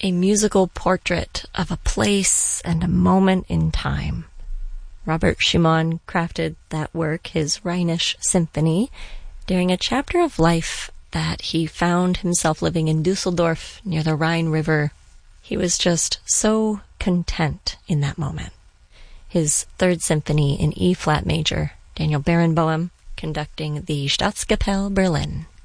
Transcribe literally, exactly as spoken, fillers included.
a musical portrait of a place and a moment in time. Robert Schumann crafted that work, his Rhenish Symphony, during a chapter of life that he found himself living in Dusseldorf near the Rhine River. He was just so content in that moment. His Third Symphony in E-flat major, Daniel Barenboim conducting the Staatskapelle Berlin.